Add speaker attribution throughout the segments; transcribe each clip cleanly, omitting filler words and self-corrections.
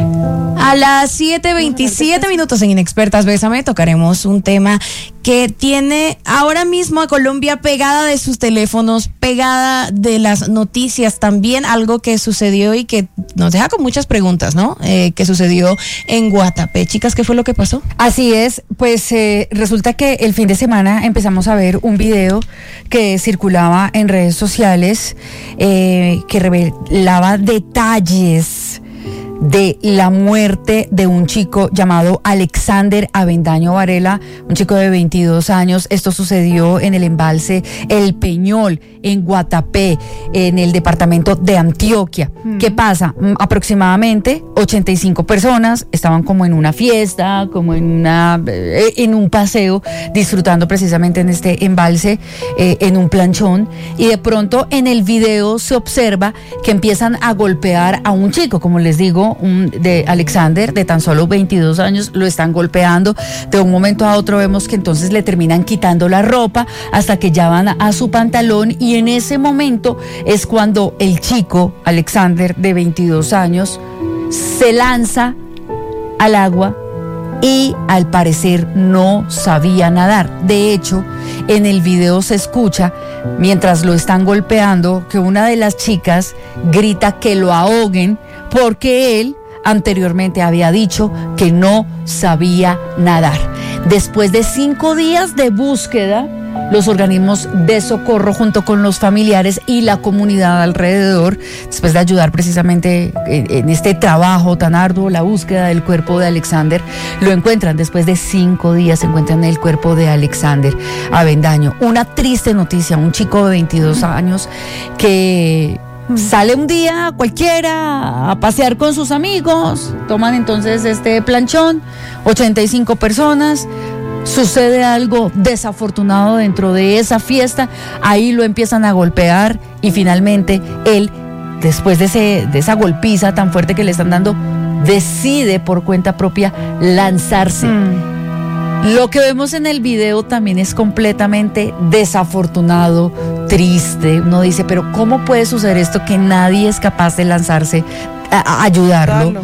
Speaker 1: A las 7:27 minutos en Inexpertas Bésame tocaremos un tema que tiene ahora mismo a Colombia pegada de sus teléfonos, pegada de las noticias también, algo que sucedió y que nos deja con muchas preguntas, ¿no? Que sucedió en Guatapé. Chicas, ¿qué fue lo que pasó?
Speaker 2: Así es, pues resulta que el fin de semana empezamos a ver un video que circulaba en redes sociales que revelaba detalles de la muerte de un chico llamado Alexander Avendaño Varela, un chico de 22 años. Esto sucedió en el embalse El Peñol, en Guatapé, en el departamento de Antioquia. ¿Qué pasa? Aproximadamente 85 personas estaban como en una fiesta, como en un paseo, disfrutando precisamente en este embalse, en un planchón, y de pronto en el video se observa que empiezan a golpear a un chico, como les digo, de Alexander, de tan solo 22 años, lo están golpeando. De un momento a otro vemos que entonces le terminan quitando la ropa hasta que ya van a su pantalón, y en ese momento es cuando el chico, Alexander, de 22 años, se lanza al agua y al parecer no sabía nadar. De hecho, en el video se escucha, mientras lo están golpeando, que una de las chicas grita que lo ahoguen porque él anteriormente había dicho que no sabía nadar. Después de 5 días de búsqueda, los organismos de socorro junto con los familiares y la comunidad alrededor, después de ayudar precisamente en este trabajo tan arduo, la búsqueda del cuerpo de Alexander, lo encuentran. Después de 5 días encuentran el cuerpo de Alexander Avendaño. Una triste noticia, un chico de 22 años que sale un día cualquiera a pasear con sus amigos, toman entonces este planchón, 85 personas, sucede algo desafortunado dentro de esa fiesta, ahí lo empiezan a golpear y finalmente él, después de esa golpiza tan fuerte que le están dando, decide por cuenta propia lanzarse. Lo que vemos en el video también es completamente desafortunado, triste. Uno dice, pero ¿cómo puede suceder esto que nadie es capaz de lanzarse a ayudarlo?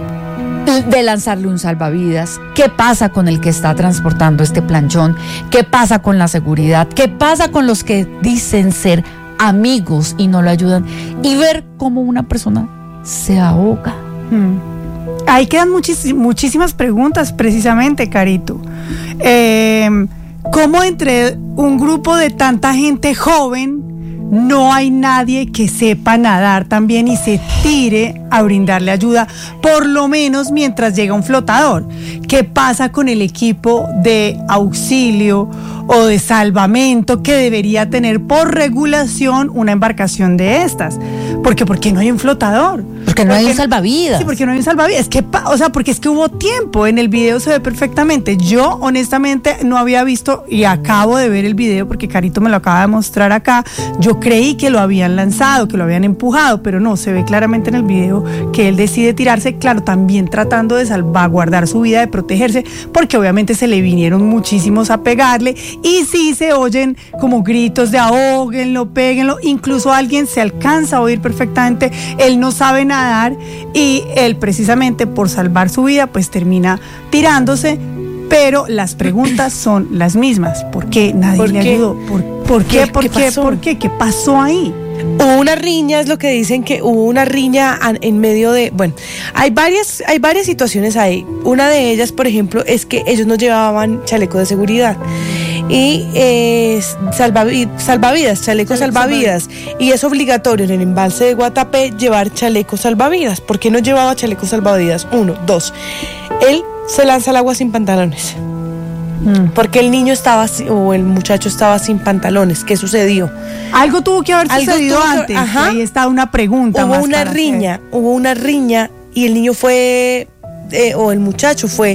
Speaker 2: De lanzarle un salvavidas. ¿Qué pasa con el que está transportando este planchón? ¿Qué pasa con la seguridad? ¿Qué pasa con los que dicen ser amigos y no lo ayudan? Y ver cómo una persona se ahoga.
Speaker 3: Ahí quedan muchísimas preguntas, precisamente, Carito. ¿Cómo entre un grupo de tanta gente joven no hay nadie que sepa nadar también y se tire a brindarle ayuda, por lo menos mientras llega un flotador? ¿Qué pasa con el equipo de auxilio o de salvamento que debería tener por regulación una embarcación de estas? ¿Por qué no hay un flotador?
Speaker 2: Porque no hay un salvavidas.
Speaker 3: Sí, porque no hay un salvavidas. Porque es que hubo tiempo. En el video se ve perfectamente. Yo, honestamente, no había visto, y acabo de ver el video porque Carito me lo acaba de mostrar acá. Yo creí que lo habían lanzado, que lo habían empujado, pero no, se ve claramente en el video que él decide tirarse, claro, también tratando de salvaguardar su vida, de protegerse, porque obviamente se le vinieron muchísimos a pegarle, y sí se oyen como gritos de ahóguenlo, péguenlo, incluso alguien se alcanza a oír perfectamente, él no sabe nadar, y él precisamente por salvar su vida pues termina tirándose, pero las preguntas son las mismas. ¿Por qué nadie le ayudó? ¿Por qué? ¿Qué pasó ahí?
Speaker 4: Hubo una riña, es lo que dicen, que hubo una riña en medio de, bueno, hay varias situaciones ahí. Una de ellas, por ejemplo, es que ellos no llevaban chaleco de seguridad y chaleco salvavidas, y es obligatorio en el embalse de Guatapé llevar chaleco salvavidas. ¿Por qué no llevaba chaleco salvavidas? 1, 2, él se lanza al agua sin pantalones. Porque el niño o el muchacho estaba sin pantalones. ¿Qué sucedió?
Speaker 3: Algo tuvo que haber sucedido antes. Ahí está una pregunta.
Speaker 4: Hubo una riña y el niño fue, o el muchacho fue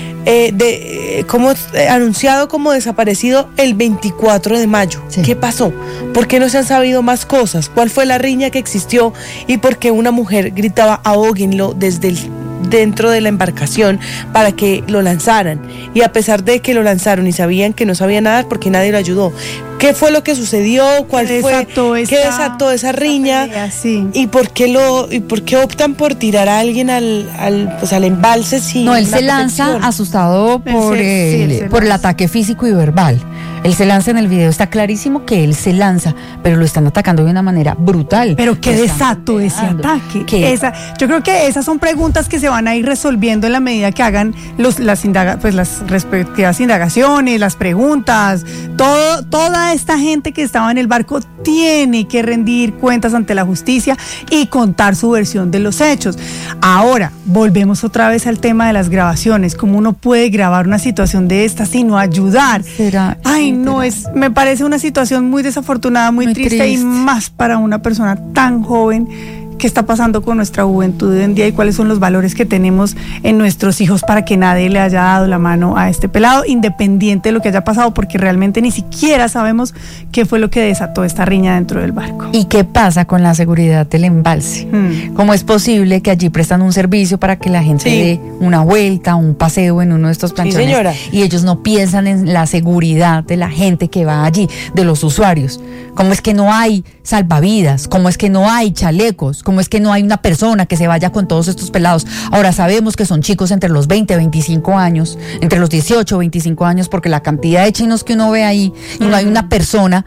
Speaker 4: anunciado como desaparecido el 24 de mayo. Sí. ¿Qué pasó? ¿Por qué no se han sabido más cosas? ¿Cuál fue la riña que existió? ¿Y por qué una mujer gritaba ahóguenlo dentro de la embarcación para que lo lanzaran? Y a pesar de que lo lanzaron y sabían que no sabía nadar, porque nadie lo ayudó. ¿Qué fue lo que sucedió? ¿Qué desató esa riña?
Speaker 3: pelea, sí.
Speaker 4: ¿Y por qué optan por tirar a alguien al embalse sin
Speaker 2: No, él
Speaker 4: una
Speaker 2: se lanza
Speaker 4: protección?
Speaker 2: asustado por
Speaker 3: él
Speaker 2: el ataque físico y verbal. Él se lanza en el video, está clarísimo que él se lanza, pero lo están atacando de una manera brutal.
Speaker 3: Pero qué
Speaker 2: Lo están
Speaker 3: desató ese
Speaker 2: pegando.
Speaker 3: ataque.
Speaker 2: ¿Qué?
Speaker 3: Yo creo que esas son preguntas que se van a ir resolviendo en la medida que hagan las respectivas indagaciones, las preguntas. Toda esta gente que estaba en el barco tiene que rendir cuentas ante la justicia y contar su versión de los hechos. Ahora, volvemos otra vez al tema de las grabaciones. ¿Cómo uno puede grabar una situación de esta sino ayudar? Ay, no, me parece una situación muy desafortunada, muy triste y más para una persona tan joven. ¿Qué está pasando con nuestra juventud hoy en día y cuáles son los valores que tenemos en nuestros hijos para que nadie le haya dado la mano a este pelado, independiente de lo que haya pasado, porque realmente ni siquiera sabemos qué fue lo que desató esta riña dentro del barco?
Speaker 2: ¿Y qué pasa con la seguridad del embalse? ¿Cómo es posible que allí prestan un servicio para que la gente dé una vuelta, un paseo en uno de estos planchones?
Speaker 4: Sí, señora.
Speaker 2: Y ellos no piensan en la seguridad de la gente que va allí, de los usuarios. ¿Cómo es que no hay salvavidas? ¿Cómo es que no hay chalecos? ¿Cómo es que no hay una persona que se vaya con todos estos pelados? Ahora sabemos que son chicos entre los 20, 25 años, entre los 18, 25 años, porque la cantidad de chinos que uno ve ahí, y no hay una persona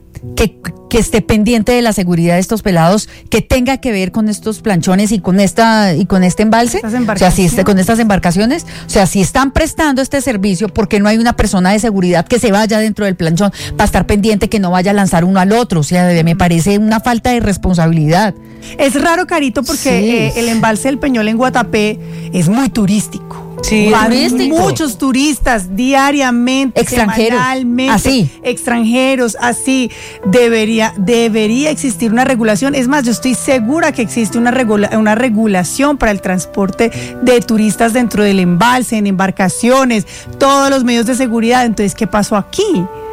Speaker 2: que esté pendiente de la seguridad de estos pelados, que tenga que ver con estos planchones y con este embalse, o sea, con estas embarcaciones, o sea, si están prestando este servicio, ¿por qué no hay una persona de seguridad que se vaya dentro del planchón para estar pendiente que no vaya a lanzar uno al otro? O sea, me parece una falta de responsabilidad.
Speaker 3: Es raro, Carito, porque el embalse del Peñol en Guatapé es muy turístico.
Speaker 4: Sí,
Speaker 3: Van
Speaker 2: turístico.
Speaker 3: muchos turistas diariamente,
Speaker 2: Extranjeros,
Speaker 3: semanalmente,
Speaker 2: así.
Speaker 3: extranjeros, así. Debería existir una regulación. Es más, yo estoy segura que existe una regulación para el transporte de turistas dentro del embalse, en embarcaciones, todos los medios de seguridad. Entonces, ¿qué pasó aquí?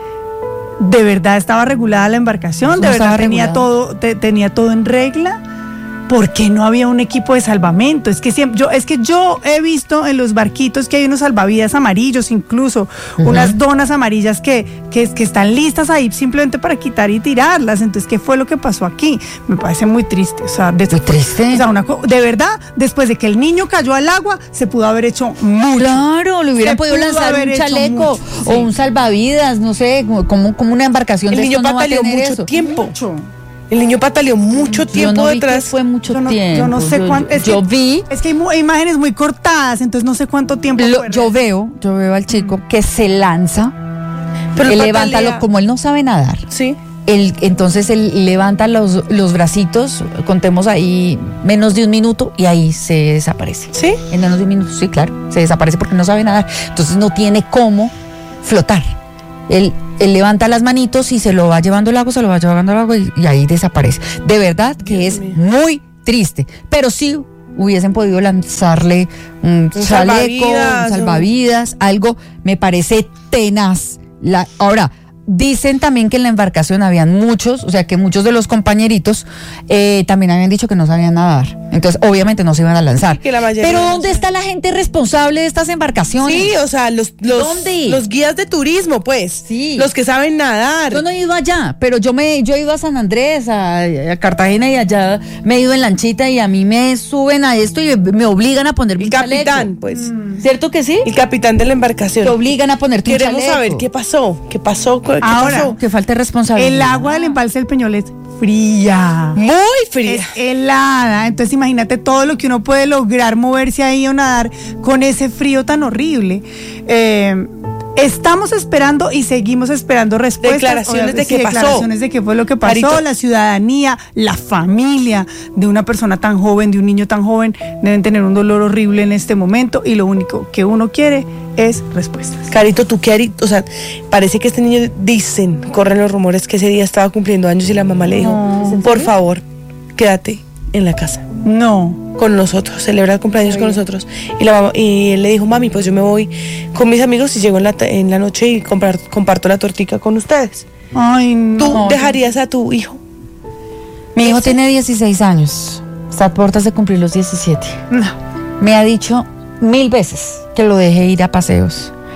Speaker 3: ¿De verdad estaba regulada la embarcación? ¿De verdad tenía todo en regla? ¿Por qué no había un equipo de salvamento? Es que yo he visto en los barquitos que hay unos salvavidas amarillos, incluso unas donas amarillas que están listas ahí simplemente para quitar y tirarlas. Entonces, ¿qué fue lo que pasó aquí? Me parece muy triste. O sea,
Speaker 2: muy triste.
Speaker 3: O sea, de verdad, después de que el niño cayó al agua, se pudo haber hecho mucho.
Speaker 2: Claro, le hubieran podido lanzar un chaleco o un salvavidas, no sé, como una embarcación de esto no va a tener
Speaker 4: mucho
Speaker 2: eso.
Speaker 4: tiempo. El niño pataleó mucho tiempo detrás.
Speaker 2: Fue mucho tiempo.
Speaker 3: Yo no sé cuánto.
Speaker 2: Vi.
Speaker 3: Es que hay imágenes muy cortadas, entonces no sé cuánto tiempo.
Speaker 2: Yo veo al chico que se lanza,
Speaker 4: pero
Speaker 2: él levanta, como él no sabe nadar.
Speaker 4: Sí.
Speaker 2: Entonces él levanta los bracitos, contemos ahí menos de un minuto y ahí se desaparece.
Speaker 4: ¿Sí?
Speaker 2: En menos de un minuto, sí, claro. Se desaparece porque no sabe nadar. Entonces no tiene cómo flotar. Él levanta las manitos y se lo va llevando al agua, y ahí desaparece. De verdad que es muy triste, pero sí hubiesen podido lanzarle un chaleco, un salvavidas, algo. Me parece tenaz. Ahora, dicen también que en la embarcación habían muchos, o sea que muchos de los compañeritos también habían dicho que no sabían nadar. Entonces, obviamente no se iban a lanzar.
Speaker 4: Que la mayoría
Speaker 2: Pero ¿dónde está la gente responsable de estas embarcaciones?
Speaker 4: Sí, o sea, los guías de turismo, pues.
Speaker 2: Sí.
Speaker 4: Los que saben nadar.
Speaker 2: Yo no he ido allá, pero yo he ido a San Andrés, a Cartagena, y allá me he ido en lanchita y a mí me suben a esto y me obligan a ponerme un chaleco.
Speaker 4: El capitán, pues.
Speaker 2: ¿Cierto que sí?
Speaker 4: El capitán de la embarcación.
Speaker 2: Te obligan a ponerte un chaleco.
Speaker 4: Queremos saber qué pasó. ¿Qué pasó?
Speaker 3: Ahora,
Speaker 2: que falta de responsabilidad.
Speaker 3: El agua del embalse del Peñol es fría.
Speaker 4: Muy fría.
Speaker 3: Es helada. Entonces imagínate todo lo que uno puede lograr moverse ahí o nadar con ese frío tan horrible. Estamos esperando y seguimos esperando respuestas.
Speaker 4: Declaraciones de qué pasó.
Speaker 3: Declaraciones de qué fue lo que pasó.
Speaker 4: Carito.
Speaker 3: La ciudadanía, la familia de una persona tan joven, de un niño tan joven, deben tener un dolor horrible en este momento y lo único que uno quiere es respuestas.
Speaker 4: Carito, ¿tú qué harías? O sea, parece que este niño, corren los rumores que ese día estaba cumpliendo años y la mamá le dijo, por favor, quédate en la casa.
Speaker 3: No.
Speaker 4: Con nosotros, celebra el cumpleaños con nosotros. Y él le dijo, mami, pues yo me voy con mis amigos y llego en la noche y comparto la tortica con ustedes.
Speaker 3: Ay, no.
Speaker 4: ¿Tú dejarías a tu hijo?
Speaker 2: Mi hijo tiene 16 años, está a puertas de cumplir los 17.
Speaker 3: No.
Speaker 2: Me ha dicho 1000 veces que lo deje ir a paseos,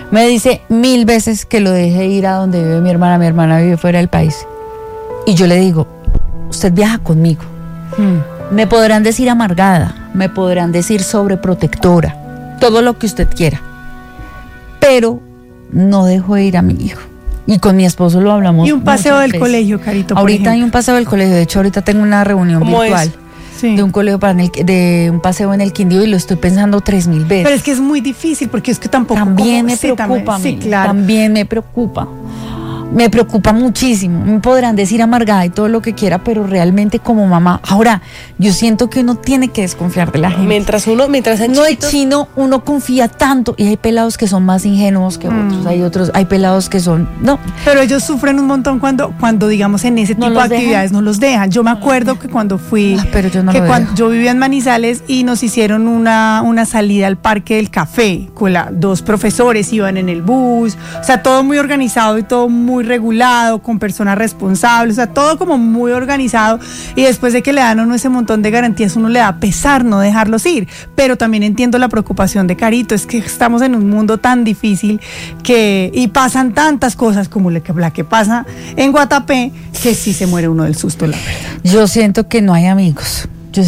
Speaker 2: Me dice 1000 veces que lo deje ir a donde vive mi hermana vive fuera del país. Y yo le digo, usted viaja conmigo. Me podrán decir amargada, me podrán decir sobreprotectora, todo lo que usted quiera, pero no dejo de ir a mi hijo. Y con mi esposo lo hablamos.
Speaker 3: Y un paseo del
Speaker 2: veces.
Speaker 3: Colegio, Carito.
Speaker 2: Ahorita hay un paseo del colegio. De hecho, ahorita tengo una reunión virtual de un colegio de un paseo en el Quindío y lo estoy pensando 3000 veces.
Speaker 3: Pero es que es muy difícil porque es que tampoco.
Speaker 2: También me preocupa.
Speaker 3: Sí, claro.
Speaker 2: También me preocupa. Me preocupa muchísimo. Me podrán decir amargada y todo lo que quiera, pero realmente como mamá. Ahora, yo siento que uno tiene que desconfiar de la gente.
Speaker 4: Mientras sean
Speaker 2: No, el
Speaker 4: chiquitos,
Speaker 2: chino, uno confía tanto y hay pelados que son más ingenuos que otros. Hay pelados que son, no.
Speaker 3: Pero ellos sufren un montón cuando digamos, en ese tipo de actividades no los dejan. Yo me acuerdo que cuando fui,
Speaker 2: pero yo no
Speaker 3: que
Speaker 2: lo
Speaker 3: cuando
Speaker 2: dejo.
Speaker 3: yo vivía en Manizales y nos hicieron una salida al Parque del Café, con dos profesores iban en el bus, o sea, todo muy organizado y todo muy regulado, con personas responsables, o sea, todo como muy organizado, y después de que le dan a uno ese montón de garantías, uno le da pesar no dejarlos ir, pero también entiendo la preocupación de Carito, es que estamos en un mundo tan difícil y pasan tantas cosas como la que pasa en Guatapé, que sí se muere uno del susto, la verdad.
Speaker 2: Yo siento que no hay amigos.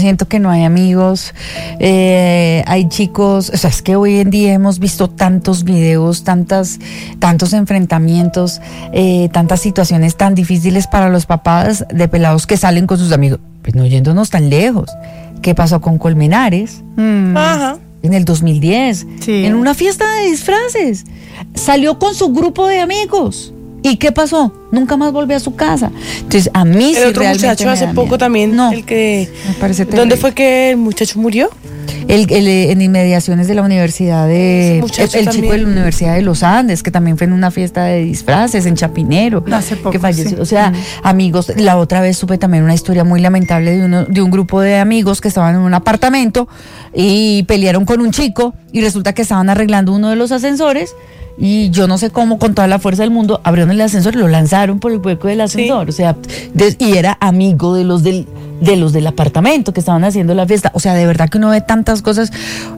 Speaker 2: Hay chicos, o sea, es que hoy en día hemos visto tantos videos, tantos enfrentamientos, tantas situaciones tan difíciles para los papás de pelados que salen con sus amigos, pues no yéndonos tan lejos. ¿Qué pasó con Colmenares?
Speaker 4: Ajá.
Speaker 2: En el 2010,
Speaker 3: Sí.
Speaker 2: en una fiesta de disfraces, salió con su grupo de amigos. ¿Y qué pasó? Nunca más volvió a su casa. Entonces, a mí sí
Speaker 4: El otro
Speaker 2: realmente
Speaker 4: muchacho
Speaker 2: me
Speaker 4: hace
Speaker 2: da
Speaker 4: poco
Speaker 2: miedo.
Speaker 4: también,
Speaker 2: No,
Speaker 4: el que...
Speaker 2: me parece terrible.
Speaker 4: ¿Dónde fue que el muchacho murió?
Speaker 2: En inmediaciones de la universidad
Speaker 4: Ese muchacho
Speaker 2: el chico
Speaker 4: también.
Speaker 2: de la Universidad de los Andes, que también fue en una fiesta de disfraces en Chapinero,
Speaker 3: Hace poco,
Speaker 2: que falleció.
Speaker 3: sí.
Speaker 2: O sea, amigos, la otra vez supe también una historia muy lamentable de un grupo de amigos que estaban en un apartamento y pelearon con un chico y resulta que estaban arreglando uno de los ascensores. Y yo no sé cómo, con toda la fuerza del mundo, abrieron el ascensor y lo lanzaron por el hueco del ascensor. O sea, y era amigo de los del apartamento que estaban haciendo la fiesta. O sea, de verdad que uno ve tantas cosas.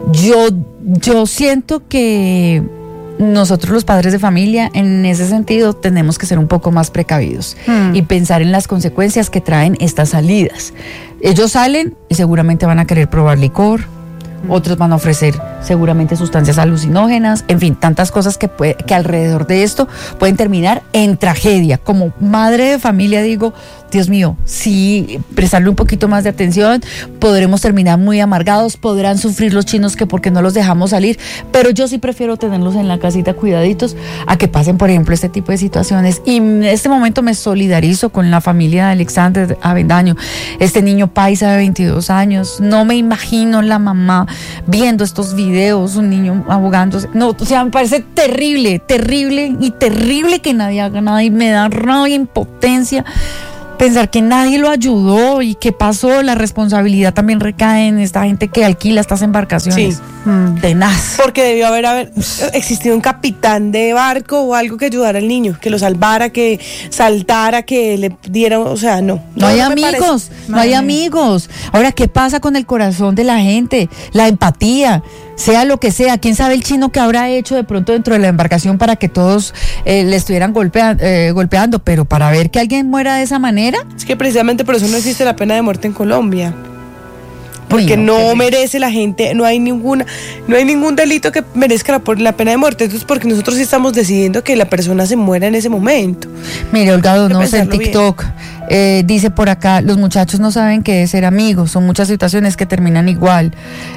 Speaker 2: Yo siento que nosotros los padres de familia, en ese sentido, tenemos que ser un poco más precavidos y pensar en las consecuencias que traen estas salidas. Ellos salen y seguramente van a querer probar licor. Otros van a ofrecer seguramente sustancias alucinógenas, en fin, tantas cosas que alrededor de esto pueden terminar en tragedia. Como madre de familia digo, Dios mío, si prestarle un poquito más de atención, podremos terminar muy amargados, podrán sufrir los chinos que porque no los dejamos salir, pero yo sí prefiero tenerlos en la casita cuidaditos a que pasen, por ejemplo, este tipo de situaciones. Y en este momento me solidarizo con la familia de Alexander Avendaño, este niño paisa de 22 años, no me imagino la mamá viendo estos videos, un niño ahogándose. No, o sea, me parece terrible que nadie haga nada y me da rabia, impotencia pensar que nadie lo ayudó y qué pasó. La responsabilidad también recae en esta gente que alquila estas embarcaciones.
Speaker 4: Sí.
Speaker 2: Tenaz.
Speaker 4: Porque debió haber existido un capitán de barco o algo que ayudara al niño, que lo salvara, que saltara, que le diera, o sea, no.
Speaker 2: No hay
Speaker 4: me
Speaker 2: amigos,
Speaker 4: parece.
Speaker 2: no hay amigos. Ahora, ¿qué pasa con el corazón de la gente? La empatía, sea lo que sea. ¿Quién sabe el chino que habrá hecho de pronto dentro de la embarcación para que todos le estuvieran golpeando? Pero para ver que alguien muera de esa manera.
Speaker 4: Es que precisamente por eso no existe la pena de muerte en Colombia. Porque
Speaker 2: Uy,
Speaker 4: no
Speaker 2: terrible.
Speaker 4: merece la gente, no hay ningún delito que merezca la pena de muerte. Entonces, porque nosotros sí estamos decidiendo que la persona se muera en ese momento.
Speaker 2: Mire, Olga Donoso en
Speaker 4: pensarlo bien.
Speaker 2: TikTok dice por acá, los muchachos no saben qué es ser amigos, son muchas situaciones que terminan igual.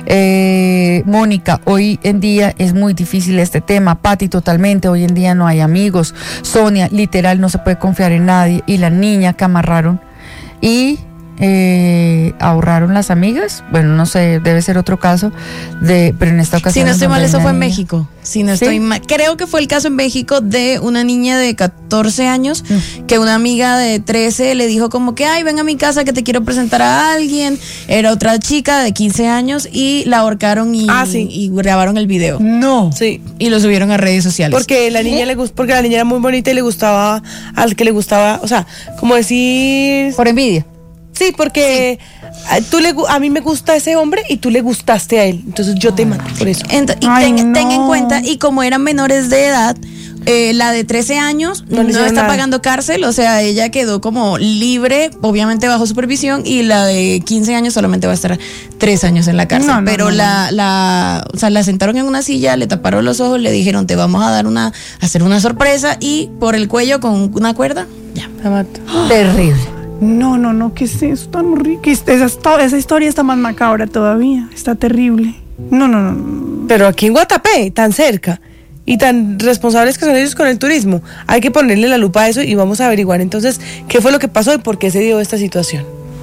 Speaker 2: Mónica, hoy en día es muy difícil este tema. Pati, totalmente, hoy en día no hay amigos. Sonia, literal, no se puede confiar en nadie. Y la niña que amarraron y ahorraron las amigas. Bueno, no sé, debe ser otro caso, pero en esta ocasión.
Speaker 1: Si no estoy mal, eso fue en
Speaker 2: niña.
Speaker 1: México. Si no
Speaker 2: ¿Sí?
Speaker 1: estoy mal, creo que fue el caso en México de una niña de 14 años que una amiga de 13 le dijo como que, ay, ven a mi casa que te quiero presentar a alguien. Era otra chica de 15 años y la ahorcaron y grabaron el video.
Speaker 3: No.
Speaker 4: Sí.
Speaker 1: Y lo subieron a redes sociales.
Speaker 4: Porque la niña porque la niña era muy bonita y le gustaba al que le gustaba, o sea, como decir,
Speaker 2: Por envidia.
Speaker 4: sí, porque a mí me gusta ese hombre y tú le gustaste a él, entonces yo te mato por eso.
Speaker 1: Ten en cuenta, y como eran menores de edad, la de 13 años no está pagando cárcel, o sea, ella quedó como libre, obviamente bajo supervisión, y la de 15 años solamente va a estar 3 años en la cárcel. Pero la sentaron en una silla, le taparon los ojos, le dijeron, te vamos a dar hacer una sorpresa, y por el cuello con una cuerda, ya.
Speaker 4: La mato.
Speaker 2: Terrible.
Speaker 3: No, ¿qué es eso tan horrible? Esa historia está más macabra todavía, está terrible. No.
Speaker 4: Pero aquí en Guatapé, tan cerca, y tan responsables que son ellos con el turismo, hay que ponerle la lupa a eso y vamos a averiguar entonces qué fue lo que pasó y por qué se dio esta situación.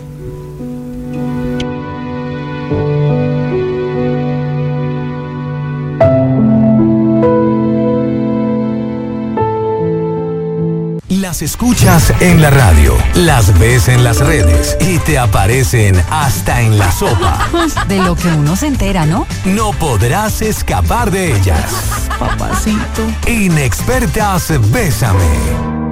Speaker 5: Las escuchas en la radio, las ves en las redes y te aparecen hasta en la sopa.
Speaker 2: De lo que uno se entera, ¿no?
Speaker 5: No podrás escapar de ellas.
Speaker 3: Papacito.
Speaker 5: Inexpertas Bésame.